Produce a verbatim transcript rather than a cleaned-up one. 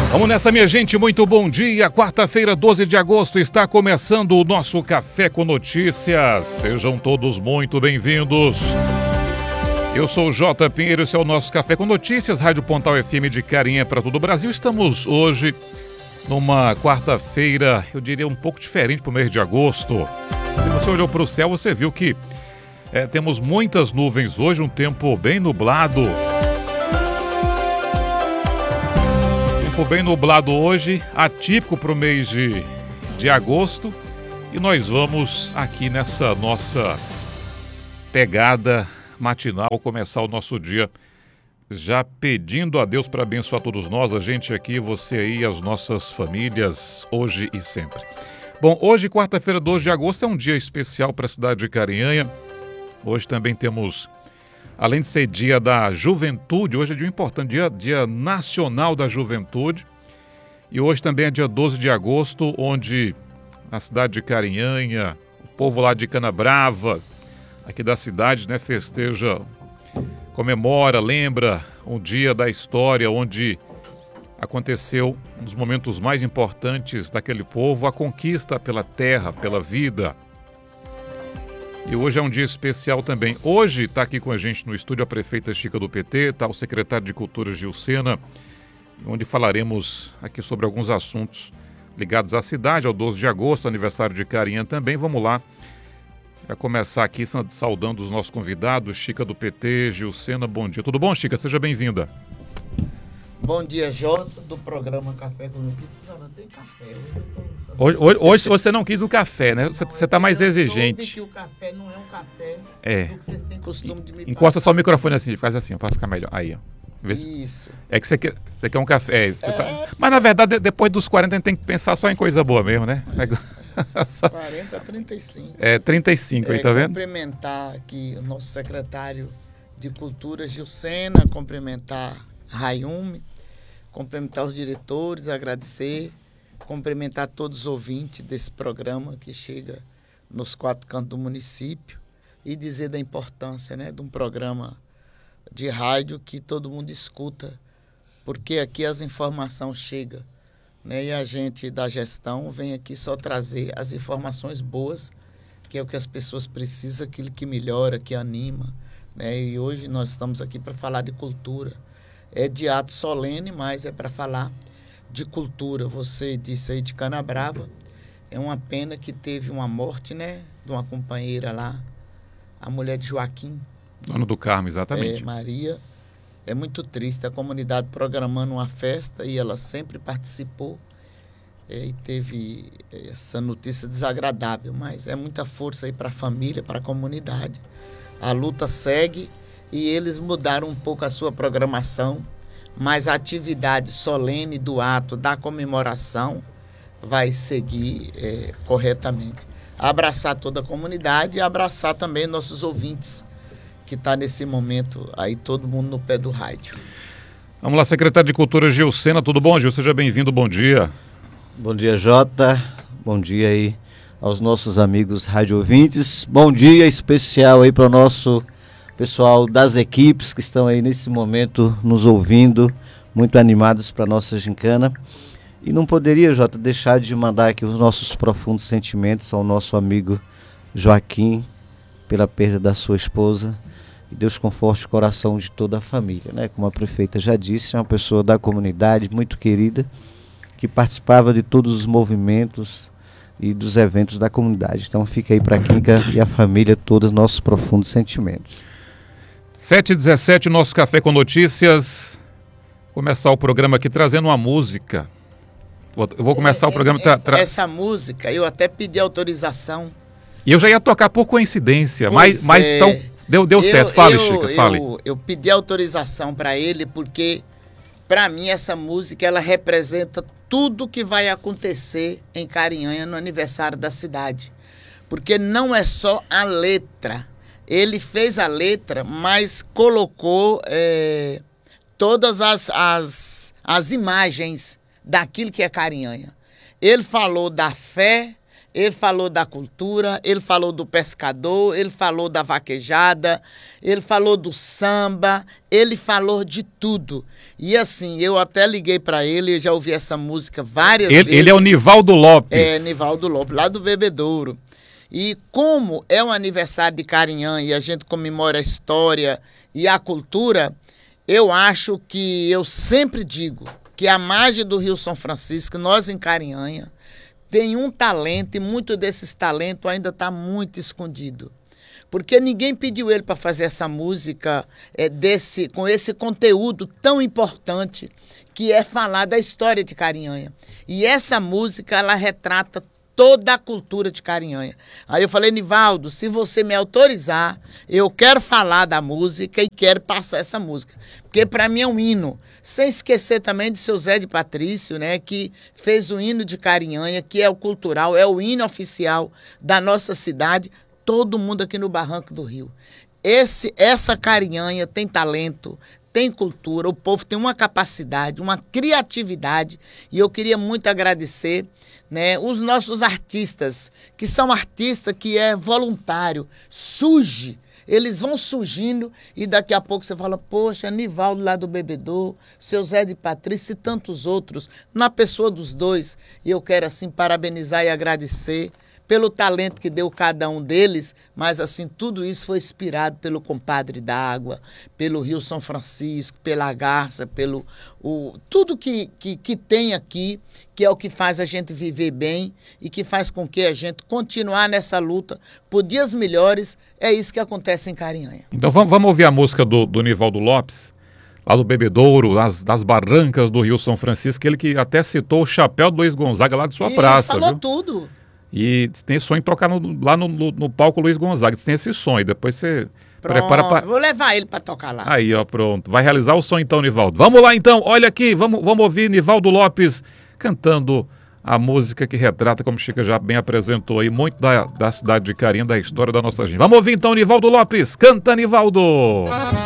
Vamos nessa, minha gente, muito bom dia. Quarta-feira, doze de agosto, está começando o nosso Café com Notícias. Sejam todos muito bem-vindos. Eu sou o J. Pinheiro, esse é o nosso Café com Notícias, Rádio Pontal F M de Carinha para todo o Brasil. Estamos hoje numa quarta-feira, eu diria um pouco diferente para o mês de agosto. Se você olhou para o céu, você viu que é, temos muitas nuvens hoje, um tempo bem nublado. Tempo bem nublado hoje, atípico para o mês de, de agosto. E nós vamos aqui nessa nossa pegada matinal começar o nosso dia já pedindo a Deus para abençoar todos nós, a gente aqui, você aí, as nossas famílias, hoje e sempre. Bom, hoje, quarta-feira, doze de agosto, é um dia especial para a cidade de Carinhanha. Hoje também temos, além de ser dia da juventude, hoje é dia importante, dia, dia nacional da juventude. E hoje também é dia doze de agosto, onde na cidade de Carinhanha, o povo lá de Canabrava, aqui da cidade, né, festeja, comemora, lembra um dia da história onde aconteceu um dos momentos mais importantes daquele povo, a conquista pela terra, pela vida. E hoje é um dia especial também. Hoje está aqui com a gente no estúdio a prefeita Chica do P T, está o secretário de Cultura Gil Sena, onde falaremos aqui sobre alguns assuntos ligados à cidade, ao doze de agosto, aniversário de Carinhanha também. Vamos lá, vai começar aqui saudando os nossos convidados, Chica do P T, Gil Sena, bom dia. Tudo bom, Chica? Seja bem-vinda. Bom dia, Jota, do programa Café com Notícias. Só não tem café. Hoje, hoje, hoje você não quis o café, né? Você está mais exigente. Eu soube que o café não é um café é. do que vocês têm costume de me Encosta passar. só o microfone assim, faz assim, para ficar melhor. Aí, ó. Isso. É que você quer, você quer um café. Você é. Tá... Mas, na verdade, depois dos quarenta, a gente tem que pensar só em coisa boa mesmo, né? Só... quarenta a trinta e cinco. É, trinta e cinco, é, aí, tá vendo? Cumprimentar aqui o nosso secretário de Cultura, Gil Sena, cumprimentar Rayume, cumprimentar os diretores, agradecer, cumprimentar todos os ouvintes desse programa que chega nos quatro cantos do município e dizer da importância, né, de um programa de rádio que todo mundo escuta, porque aqui as informações chegam, né, e a gente da gestão vem aqui só trazer as informações boas, que é o que as pessoas precisam, aquilo que melhora, que anima, né, e hoje nós estamos aqui para falar de cultura. É de ato solene, mas é para falar de cultura. Você disse aí de Canabrava, é uma pena que teve uma morte, né, de uma companheira lá, a mulher de Joaquim. Dono do Carmo, exatamente. É, Maria. É muito triste, a comunidade programando uma festa e ela sempre participou é, e teve essa notícia desagradável, mas é muita força aí para a família, para a comunidade. A luta segue. E eles mudaram um pouco a sua programação, mas a atividade solene do ato da comemoração vai seguir é, corretamente. Abraçar toda a comunidade e abraçar também nossos ouvintes, que está nesse momento aí todo mundo no pé do rádio. Vamos lá, secretário de Cultura Gil Sena, tudo bom, Gil? Seja bem-vindo, bom dia. Bom dia, Jota, bom dia aí aos nossos amigos rádio ouvintes, bom dia especial aí para o nosso pessoal das equipes que estão aí nesse momento nos ouvindo, muito animados para a nossa gincana. E não poderia, Jota, deixar de mandar aqui os nossos profundos sentimentos ao nosso amigo Joaquim pela perda da sua esposa. E Deus conforte o coração de toda a família, né? Como a prefeita já disse, é uma pessoa da comunidade, muito querida, que participava de todos os movimentos e dos eventos da comunidade. Então fica aí para a Quinca e a família todos os nossos profundos sentimentos. sete e dezessete, nosso Café com Notícias. Começar o programa aqui trazendo uma música. Eu vou começar é, o programa... Essa, tra... essa música, eu até pedi autorização. E eu já ia tocar por coincidência, mas, mas é. então deu, deu eu, certo. Fale, eu, Chica, fale. Eu, eu pedi autorização para ele porque, para mim, essa música, ela representa tudo que vai acontecer em Carinhanha no aniversário da cidade. Porque não é só a letra. Ele fez a letra, mas colocou é, todas as, as, as imagens daquilo que é Carinhanha. Ele falou da fé, ele falou da cultura, ele falou do pescador, ele falou da vaquejada, ele falou do samba, ele falou de tudo. E assim, eu até liguei para ele, eu já ouvi essa música várias ele, vezes. Ele é o Nivaldo Lopes. É, Nivaldo Lopes, lá do Bebedouro. E como é um aniversário de Carinhã e a gente comemora a história e a cultura, eu acho que, eu sempre digo que a margem do Rio São Francisco, nós em Carinhanha, tem um talento e muito desses talentos ainda está muito escondido. Porque ninguém pediu ele para fazer essa música é, desse, com esse conteúdo tão importante que é falar da história de Carinhanha. E essa música, ela retrata toda a cultura de Carinhanha. Aí eu falei, Nivaldo, se você me autorizar, eu quero falar da música e quero passar essa música. Porque para mim é um hino. Sem esquecer também de seu Zé de Patrício, né, que fez o hino de Carinhanha, que é o cultural, é o hino oficial da nossa cidade, todo mundo aqui no Barranco do Rio. Esse, essa Carinhanha tem talento, tem cultura, o povo tem uma capacidade, uma criatividade, e eu queria muito agradecer, né, os nossos artistas, que são artistas que é voluntário, surge, eles vão surgindo e daqui a pouco você fala, poxa, Nivaldo lá do Bebedouro, seu Zé de Patrício e tantos outros, na pessoa dos dois. E eu quero assim parabenizar e agradecer pelo talento que deu cada um deles, mas assim, tudo isso foi inspirado pelo Compadre d'Água, pelo Rio São Francisco, pela Garça, pelo o, tudo que, que, que tem aqui, que é o que faz a gente viver bem e que faz com que a gente continuar nessa luta por dias melhores. É isso que acontece em Carinhanha. Então vamos, vamos ouvir a música do, do Nivaldo Lopes, lá do Bebedouro, das, das barrancas do Rio São Francisco, ele que até citou o chapéu do Luiz Gonzaga lá de sua Isso, praça. falou viu? tudo. E tem sonho de tocar no, lá no, no, no palco Luiz Gonzaga. Tem esse sonho. Depois você Pronto, prepara para. vou levar ele para tocar lá. Aí, ó, pronto. Vai realizar o sonho então, Nivaldo. Vamos lá então. Olha aqui, vamos, vamos ouvir Nivaldo Lopes cantando a música que retrata, como Chica já bem apresentou aí, muito da, da cidade de Carinhanha, da história da nossa gente. Vamos ouvir então Nivaldo Lopes. Canta, Nivaldo!